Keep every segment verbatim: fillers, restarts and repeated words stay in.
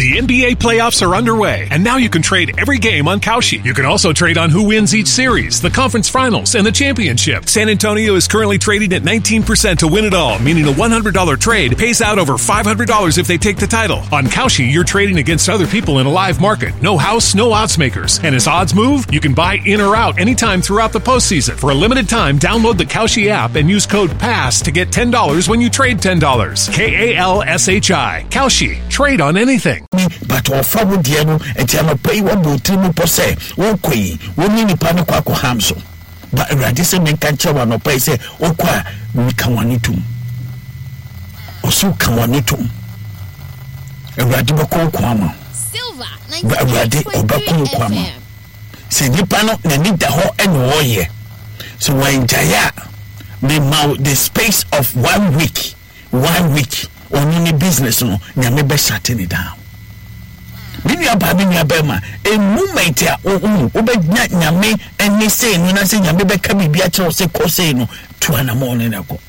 The N B A playoffs are underway, and now you can trade every game on Kalshi. You can also trade on who wins each series, the conference finals, and the championship. San Antonio is currently trading at nineteen percent to win it all, meaning a one hundred dollars trade pays out over five hundred dollars if they take the title. On Kalshi, you're trading against other people in a live market. No house, no odds makers. And as odds move, you can buy in or out anytime throughout the postseason. For a limited time, download the Kalshi app and use code PASS to get ten dollars when you trade ten dollars. K A L S H I. Kalshi. Trade on anything. But our father Diano and Tiano pay one boot to posse, one quay, one mini panaquaco hamso. But Radisson and Canchawa no pay say, O qua, we can one itum. Or so can one itum. A radibako quama. Silver, Radi or Bako quama. Say Nipano, Nanita ho and warrior. So when Jaya may mount the space of one week, one week. On any business, no, Nyame be shutting it down. Bibi ababi ni abema. A moment ya oh oh. Obe Nyame any say no na say Nyame be kabi bi ache say ko say no two in the morning ago.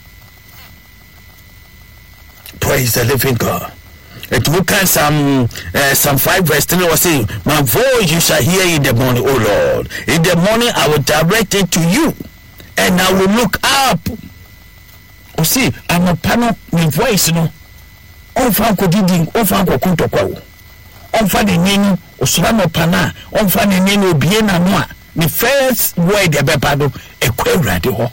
Praise the living God. It will come some uh, some five verse three was saying, my voice you shall hear in the morning, O Lord. In the morning I will direct it to you, and I will look up. O see, I'm a panel my voice no. On fanko diding, on fanko kunto kwa. On fa de nenu, osramo pana, on fa de nenu obiena noa. The first word e bepado e kwe rade ho.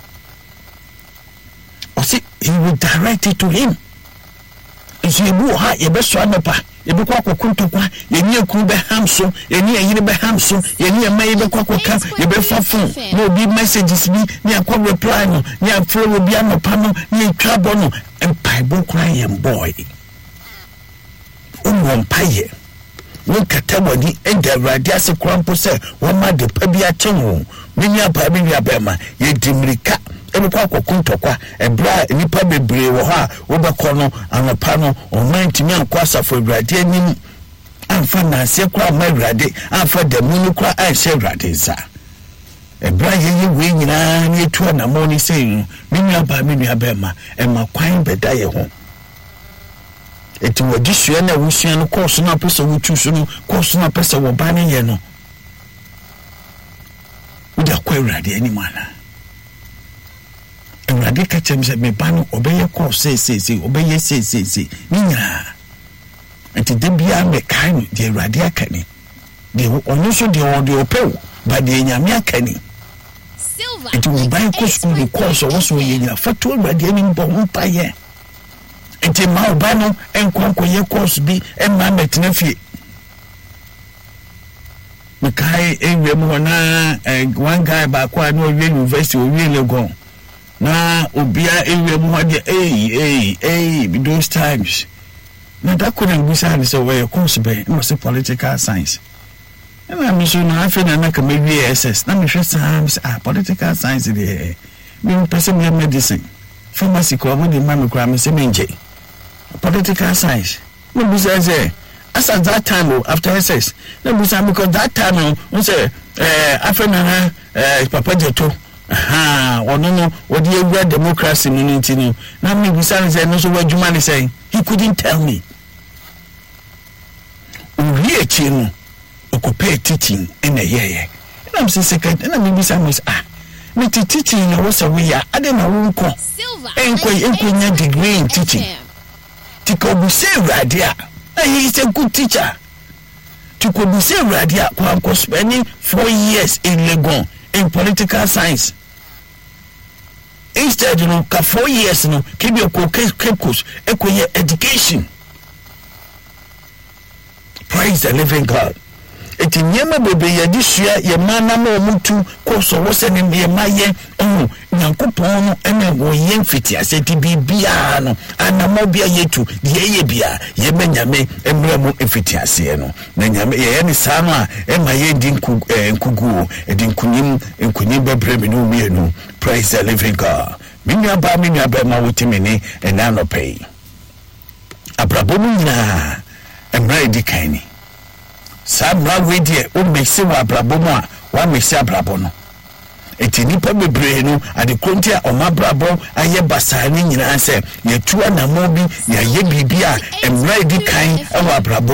O see, he will direct it to him. So you go ha, you be swanopa. You be kwa kunto kwa, you ni eku be hamso, you ni eyire be hamso, you ni emaye be kwa kwa you be fafun. No be messages ni, ni akwa reply no, ni afro will be ano pano, ni trouble no, and Bible crying boy. Um wampaye. No katabodi and the radiasi crampo say, one ma de pabia chemo, minya pabia bema, ye dimrika. Ebe kwa kunto kwa ebra nipa bebre wo ha wo bekọ no anopa no o man timi ankwasa fo awrade anim amfa na se kwa ma awrade amfa da munu kwa a se awrade za ebra yeye we nyina na etu na mo ni sei minua ba minua ba ma e ma kwan beda ye ho eti wo disua na wusua no course na pese wo tusu no course na pese wo ba ne ye no wo da kwa awrade anim ana Radi kachem se me banu obeye ko say say say obeye say say say ninya enti de bia me kan de radi akani de onu so de o de opew ba de nyame akani silver enti we buy ko school the course wo so ye nya fatu radi ani mbo mpa ye enti ma obanu enkonko ye course bi e ma metena fie me kai ewe mo na one guy ba kwa no university o wi legon na obia ewe mu hade eh eh eh those times na that couldn't be said so where course be it was political science and I'm sure na afi na ka me V S S na me hwe science ah political science dey me person me medicine pharmacy ko mo dey ma me kra me se me nje political science me be say as at that time after S S na be say because that time we say eh afi na eh papa jeto ha ono no odi ewura democracy ni ntini na me bisa say no so wadwuma ni say he couldn't tell me uri echi no okope teaching in a year and I'm say second and me bisa me ah me teaching na was we ya ade na wo nko enko enko nya degree in teaching tiko bu say radia he is a good teacher tiko bu say radia kwa ko spending four years in Legon in political science. Instead, you know, ka four years, you know, keep your course, equal education. Praise the living God. Eti nyema bebe ya disua ye mana ma omutu koso wo se ne ye maye oh nyankopon no ene wo ye mfiti aseti bibia no anamo bia yetu ye ye bia ye benyame emre mu mfiti ase no na nyame ye ne sa no a ema ye di nkugu edi nkunyim nkunyim bebre me no mienu. Praise the living God. Minya ba minya ba ma wotimi ni enano pay abrabomu nyina emre di kaini Sabra wedie o mexi wa abrabomu a wa mexi abrabo no enti nipa bebre no ade kontia o mabrabo aye basani nyina se yetu anamo bi ya ye bibia emra di kan e wa abrabo